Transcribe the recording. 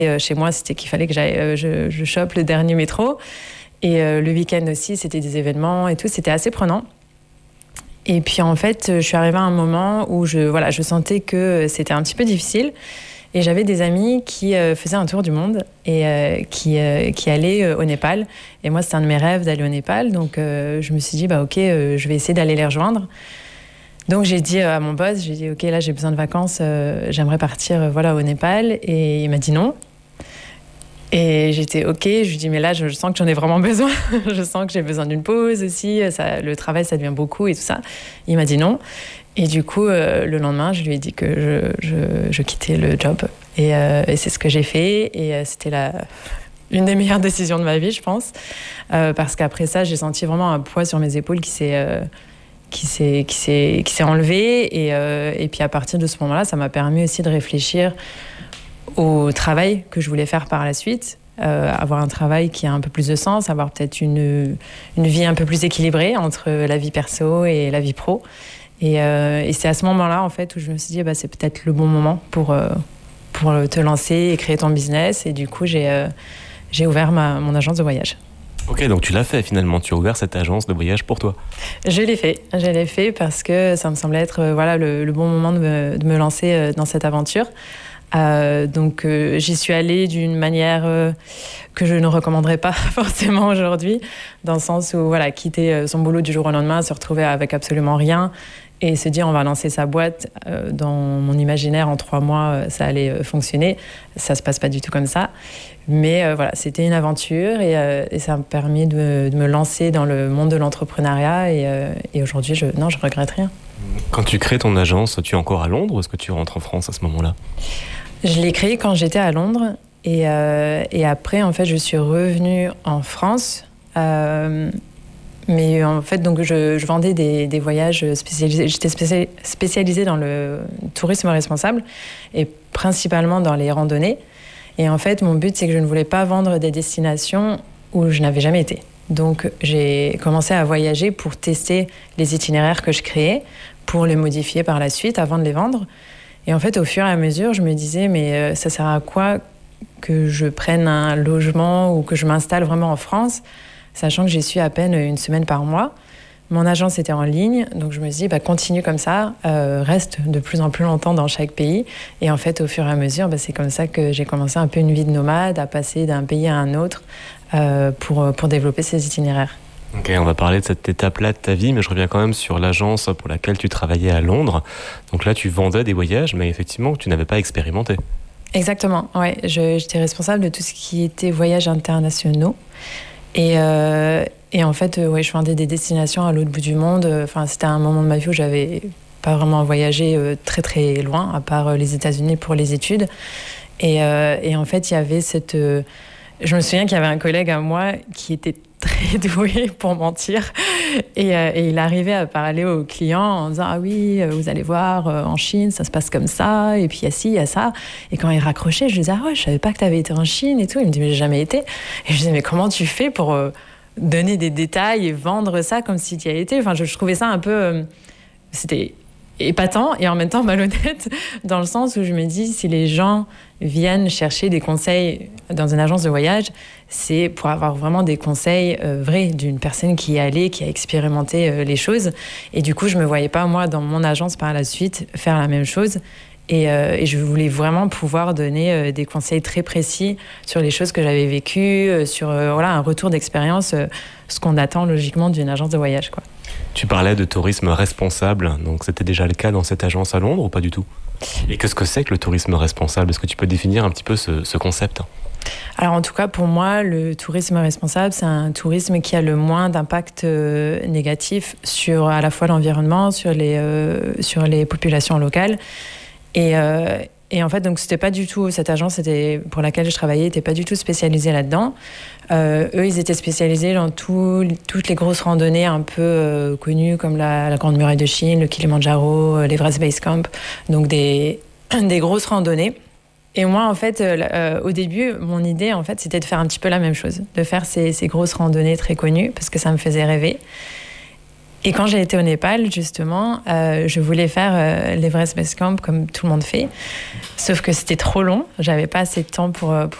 chez moi, c'était qu'il fallait que je chope le dernier métro. Et le week-end aussi, c'était des événements et tout. C'était assez prenant. Et puis en fait, je suis arrivée à un moment où je sentais que c'était un petit peu difficile. Et j'avais des amis qui faisaient un tour du monde et qui allaient au Népal. Et moi, c'était un de mes rêves d'aller au Népal. Donc je me suis dit, ok, je vais essayer d'aller les rejoindre. Donc j'ai dit à mon boss, ok, là j'ai besoin de vacances, j'aimerais partir au Népal. Et il m'a dit non. Et j'étais ok, je lui dis mais là je sens que j'en ai vraiment besoin, je sens que j'ai besoin d'une pause aussi, le travail ça devient beaucoup et tout ça. Il m'a dit non. Et du coup le lendemain je lui ai dit que je quittais le job. Et c'est ce que j'ai fait et c'était une des meilleures décisions de ma vie je pense. Parce qu'après ça j'ai senti vraiment un poids sur mes épaules qui s'est enlevé et puis à partir de ce moment-là ça m'a permis aussi de réfléchir au travail que je voulais faire par la suite, avoir un travail qui a un peu plus de sens, avoir peut-être une vie un peu plus équilibrée entre la vie perso et la vie pro. Et c'est à ce moment-là, en fait, où je me suis dit, c'est peut-être le bon moment pour te lancer et créer ton business. Et du coup, j'ai ouvert mon agence de voyage. Ok, donc tu l'as fait finalement, tu as ouvert cette agence de voyage pour toi. Je l'ai fait parce que ça me semblait être le bon moment de me lancer dans cette aventure. Donc j'y suis allée d'une manière que je ne recommanderais pas forcément aujourd'hui, dans le sens où quitter son boulot du jour au lendemain, se retrouver avec absolument rien et se dire on va lancer sa boîte, dans mon imaginaire en 3 mois ça allait fonctionner. Ça se passe pas du tout comme ça, mais c'était une aventure et ça m'a permis de me lancer dans le monde de l'entrepreneuriat et aujourd'hui je regrette rien. Quand tu crées ton agence, tu es encore à Londres ou est-ce que tu rentres en France à ce moment-là ? Je l'ai créée quand j'étais à Londres et après en fait je suis revenue en France. Mais en fait donc je vendais des voyages spécialisés. J'étais spécialisée dans le tourisme responsable et principalement dans les randonnées. Et en fait mon but c'est que je ne voulais pas vendre des destinations où je n'avais jamais été. Donc j'ai commencé à voyager pour tester les itinéraires que je créais, pour les modifier par la suite avant de les vendre. Et en fait, au fur et à mesure, je me disais, mais ça sert à quoi que je prenne un logement ou que je m'installe vraiment en France, sachant que j'y suis à peine une semaine par mois. Mon agence était en ligne, donc je me suis dit, continue comme ça, reste de plus en plus longtemps dans chaque pays. Et en fait, au fur et à mesure, c'est comme ça que j'ai commencé un peu une vie de nomade, à passer d'un pays à un autre pour développer ces itinéraires. Ok, on va parler de cette étape-là de ta vie, mais je reviens quand même sur l'agence pour laquelle tu travaillais à Londres. Donc là, tu vendais des voyages, mais effectivement, tu n'avais pas expérimenté. Exactement, ouais. J'étais responsable de tout ce qui était voyages internationaux. Et en fait, je vendais des destinations à l'autre bout du monde. Enfin, c'était un moment de ma vie où j'avais pas vraiment voyagé très très loin, à part les États-Unis pour les études. Et en fait, il y avait cette... je me souviens qu'il y avait un collègue à moi qui était très doué pour mentir et il arrivait à parler aux clients en disant ah oui vous allez voir en Chine ça se passe comme ça et puis il y a ci il y a ça et quand il raccrochait je lui disais ah ouais je savais pas que tu avais été en Chine et tout. Il me dit mais j'ai jamais été et je disais mais comment tu fais pour donner des détails et vendre ça comme si tu y avais été. Enfin je trouvais ça un peu c'était épatant et en même temps malhonnête dans le sens où je me dis si les gens viennent chercher des conseils dans une agence de voyage, c'est pour avoir vraiment des conseils vrais d'une personne qui est allée, qui a expérimenté les choses. Et du coup, je me voyais pas, moi, dans mon agence par la suite, faire la même chose. Et je voulais vraiment pouvoir donner des conseils très précis sur les choses que j'avais vécues, sur un retour d'expérience, ce qu'on attend logiquement d'une agence de voyage, quoi. Tu parlais de tourisme responsable, donc c'était déjà le cas dans cette agence à Londres ou pas du tout ? Et qu'est-ce que c'est que le tourisme responsable ? Est-ce que tu peux définir un petit peu ce concept ? Alors en tout cas pour moi, le tourisme responsable, c'est un tourisme qui a le moins d'impact négatif sur à la fois l'environnement, sur les populations locales. Et en fait, donc c'était pas du tout cette agence pour laquelle je travaillais, n'était pas du tout spécialisée là-dedans. Eux, ils étaient spécialisés dans toutes les grosses randonnées un peu connues comme la Grande Muraille de Chine, le Kilimandjaro, l'Everest Base Camp, donc des grosses randonnées. Et moi, en fait, au début, mon idée, en fait, c'était de faire un petit peu la même chose, de faire ces grosses randonnées très connues, parce que ça me faisait rêver. Et quand j'ai été au Népal, justement, je voulais faire l'Everest Base Camp comme tout le monde fait. Sauf que c'était trop long. J'avais pas assez de temps pour